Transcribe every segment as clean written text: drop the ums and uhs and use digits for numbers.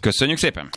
Köszönjük szépen!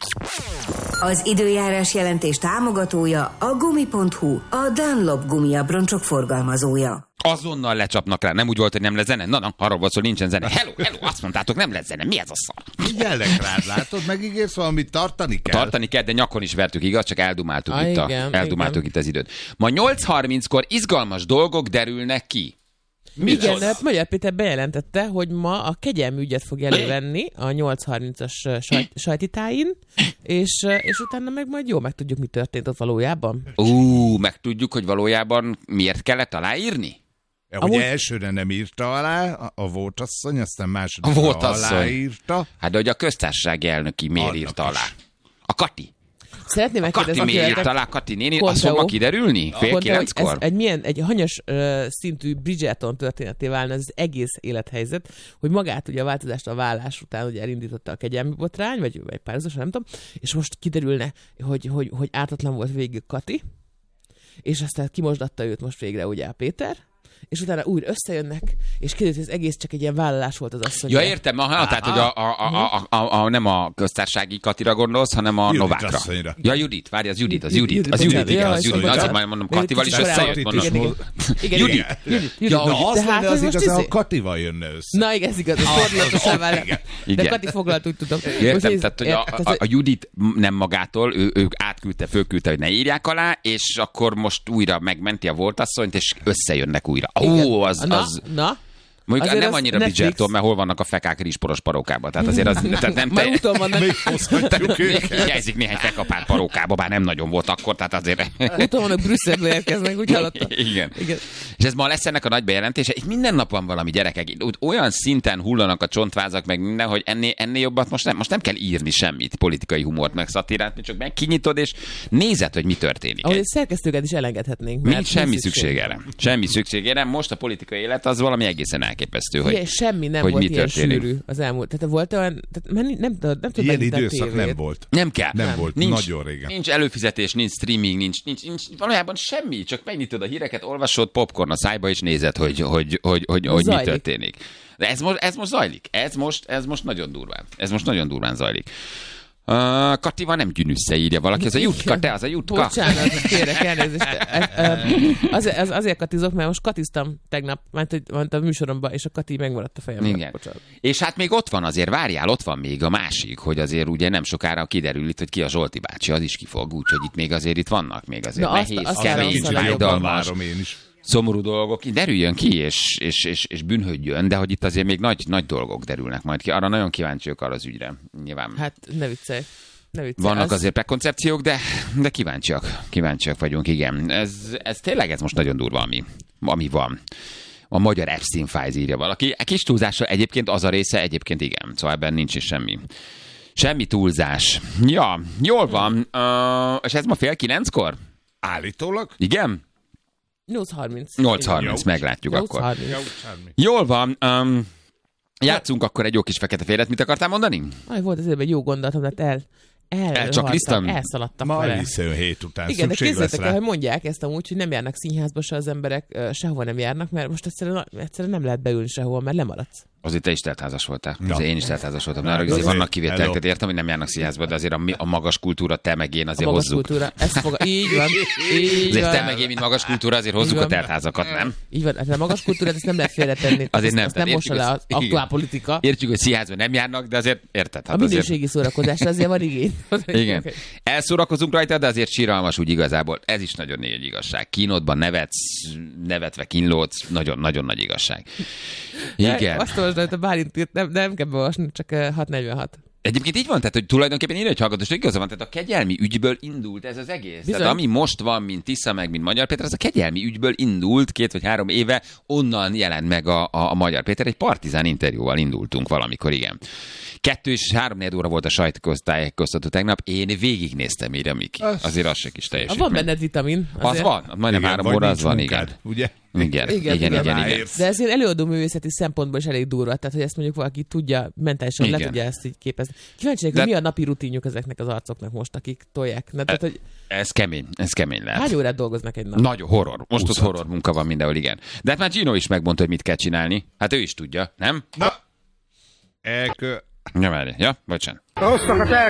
Az időjárás jelentés támogatója a Gumi.hu, a Dunlop gumiabroncsok forgalmazója. Azonnal lecsapnak rá, nem úgy volt, hogy nem lesz zene? Na, arról volt, hogy nincsen zene. Hello, azt mondtátok, nem lesz zene, mi ez a szar? Figyelnek rád, látod, megígérsz valamit, tartani kell. Tartani kell, de nyakon is vertük, igaz? Csak eldumáltuk, itt az időt. Ma 8:30-kor izgalmas dolgok derülnek ki. Igen, hát Magyar Péter bejelentette, hogy ma a kegyelmi ügyet fog elővenni a 8:30-as sajtitáin, és utána meg majd jól megtudjuk, mi történt ott valójában. Megtudjuk, hogy valójában miért kellett aláírni? Ugye elsőre nem írta alá a voltasszony, aztán másodikra aláírta. Hát de hogy a köztársasági elnöki miért írta alá? A Kati. Szeretném megkérdezni, Kati miért írt alá, Kati néni? Azt fog ma kiderülni? 8:30-kor? Egy hanyas szintű Bridgerton történeté válna ez az egész élethelyzet, hogy magát ugye a változást a vállás után ugye elindította a kegyelmi botrány, vagy párhuzamos, nem tudom, és most kiderülne, hogy ártatlan volt végig Kati, és aztán kimosdatta őt most végre ugye a Péter, és utána újra összejönnek, és kiderült, hogy ez egész csak egy ilyen vállalás volt az asszony. Ja, értem, tehát, hogy nem a köztársasági Katira gondolsz, hanem a Novákra. Ja, Judit, várj, az Judit. Igen, azért már mondom, Katival is összejött. Judit. Az lenne az igazán, ha Katival jönne össze. Na igen, ez igaz, ez fordulatosan válik. De Kati foglalt, úgy tudom. Értem, tehát, hogy a Judit nem magától, ő fölküldte, hogy ne írják alá, és akkor most újra megmenti a voltasszonyt, és összejönnek újra. Na? Mondjuk nem annyira Bridgerton, mert hol vannak a fekák rizsporos parókában. Tehát azért az nem már úton vannak. Hiányzik néhány fekapár parókába, bár nem nagyon volt akkor, tehát azért... Úton vannak, Brüsszelből érkeznek, úgy hallottam. Igen. És ez ma lesz ennek a nagy bejelentése. Itt minden nap van valami, gyerekek. Olyan szinten hullanak a csontvázak, meg minden, hogy ennél jobbat most nem kell írni semmit, politikai humort, meg szatirát, csak meg kinyitod, és nézed, hogy mi történik. Ahogy szerkesztőket is elengedhetnénk. Semmi szükség erre. Semmi szükség erre. Most a politikai élet az valami egészen elképesztő, hogy semmi nem hogy volt mi ilyen történik. sűrű az elmúlt. Tehát volt olyan, nem tudom ilyen időszak nem volt. Nem kell. Nem volt, nagyon régen. Nincs előfizetés, nincs streaming, nincs valójában semmi, csak megnyitod a híreket, olvasod, popcorn a szájba, és nézed, hogy mi történik. De ez most zajlik. Ez most nagyon durván. Ez most nagyon durván zajlik. Katival nem gyűnüsse, írja valaki. Ez a Jutka, te az a Jutka. Bocsánat, kérek elnézést. Azért katizok, mert most katiztam tegnap, ment a műsoromba, és a Kati megmaradt a fejemben. Igen. És hát még ott van azért, várjál, ott van még a másik, hogy azért ugye nem sokára kiderül itt, hogy ki a Zsolti bácsi, az is ki fog, úgyhogy itt még azért vannak, még azért nehéz, kemény, fájdalmas, szomorú dolgok, derüljön ki, és bűnhődjön, de hogy itt azért még nagy dolgok derülnek majd ki. Arra nagyon kíváncsiak arra az ügyre, nyilván. Hát ne viccelj. Vannak azért prekoncepciók, de kíváncsiak vagyunk, igen. Ez tényleg ez most nagyon durva, ami van. A magyar Epstein-Files írja valaki. A kis túlzással egyébként az a része, egyébként igen. Szóval ebben nincs is semmi túlzás. Ja, jól van. És ez ma 8:30-kor? Állítólag? Igen? 8:30, meglátjuk 8:30. Akkor. Jól van. Játszunk akkor egy jó kis fekete-fehéret. Mit akartál mondani? Volt azért egy jó gondolatom, mert elszaladtam ma vele. visszajön 7 után. Igen, de képzeljétek el, hogy mondják ezt amúgy, hogy nem járnak színházba se az emberek, sehova nem járnak, mert most egyszerűen nem lehet beülni sehova, mert lemaradsz. Azért te is teltházas voltál. Ja. Én is teltházas voltam. Mert azért vannak kivételek, tehát értem, hogy nem járnak színházba, de azért a magas kultúra, te meg én azért hozzuk. Így van. Azért te meg én, mint magas kultúra, azért hozzuk a teltházakat, nem? Így van, a magas kultúrát ezt nem lehet félretenni. Azért nem. Ezt nem mossa le az aktuál politika. Értjük, hogy színházban nem járnak, de azért érted. A minőségi szórakozásra azért van igény. Igen. Elszórakozunk rajta, de azért síralmas úgy igazából. Ez is nagyon nagy igazság. Kínodban nevetve kínlódsz, nagyon nagy igazság. Igen. Azt olvasd, hogy a Bálint írt, nem kell beolvasni, csak 6:46. Egyébként így van, tehát hogy tulajdonképpen írja, hogy hallgatós, hogy igaza van, tehát a kegyelmi ügyből indult ez az egész. Bizony. Tehát ami most van, mint Tisza, meg mint Magyar Péter, az a kegyelmi ügyből indult 2 vagy 3 éve, onnan jelent meg a Magyar Péter. Egy partizán interjúval indultunk valamikor, igen. 2 és 3-4 óra volt a sajtótájékoztató tegnap, én végignéztem, írja Miki. Azért az se kis teljesítmény. Van benned vitamin. Az van, majdnem 3 óra az van, igen. Ugye? Igen. De ezért előadó művészeti szempontból is elég durva, tehát hogy ezt mondjuk valaki tudja, mentálisan le tudja ezt így képezni. Kíváncsi, hogy mi a napi rutinjuk ezeknek az arcoknak most, akik tolják. Tehát, hogy ez kemény lehet. Hány órát dolgoznak egy nap? Nagyon horror. Most az horror munka van mindenhol, igen. De hát már Gino is megmondta, hogy mit kell csinálni. Hát ő is tudja, nem? Na. Ja, várj. Ja, bocsánat.